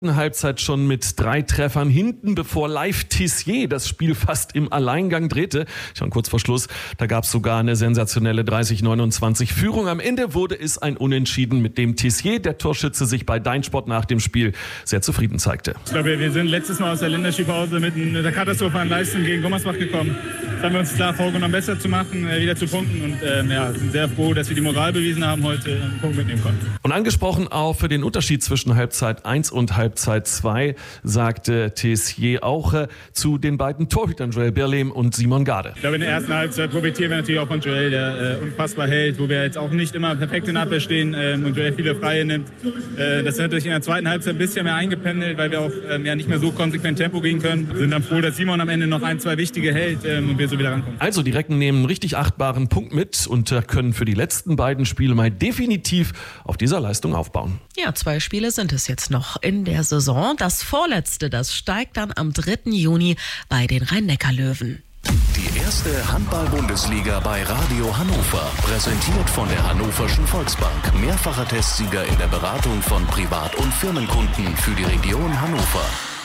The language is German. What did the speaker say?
Halbzeit schon mit 3 Treffern hinten, bevor Live Tissier das Spiel fast im Alleingang drehte. Schon kurz vor Schluss, da gab es sogar eine sensationelle 30-29 Führung. Am Ende wurde es ein Unentschieden, mit dem Tissier, der Torschütze, sich bei Deinsport nach dem Spiel sehr zufrieden zeigte. Ich glaube, wir sind letztes Mal aus der Länderspielpause mit einer katastrophalen Leistung gegen Gummersbach gekommen. Das haben wir uns klar vorgenommen, besser zu machen, wieder zu punkten und sind sehr froh, dass wir die Moral bewiesen haben, heute einen Punkt mitnehmen konnten. Und angesprochen auch für den Unterschied zwischen Halbzeit 1 und Halbzeit 2 sagte Tissier auch zu den beiden Torhütern Joel Birlehm und Simon Gade. Ich glaube, in der ersten Halbzeit profitieren wir natürlich auch von Joel, der unfassbar hält, wo wir jetzt auch nicht immer perfekt in der Abwehr stehen und Joel viele Freie nimmt. Das ist natürlich in der zweiten Halbzeit ein bisschen mehr eingependelt, weil wir auch nicht mehr so konsequent Tempo gehen können. Wir sind dann froh, dass Simon am Ende noch 1, 2 wichtige hält und wir so wieder rankommen. Also die Recken nehmen einen richtig achtbaren Punkt mit und können für die letzten beiden Spiele mal definitiv auf dieser Leistung aufbauen. Ja, 2 Spiele sind es jetzt noch in der Saison. Das vorletzte, das steigt dann am 3. Juni bei den Rhein-Neckar-Löwen. Die erste Handball-Bundesliga bei Radio Hannover. Präsentiert von der Hannoverschen Volksbank. Mehrfacher Testsieger in der Beratung von Privat- und Firmenkunden für die Region Hannover.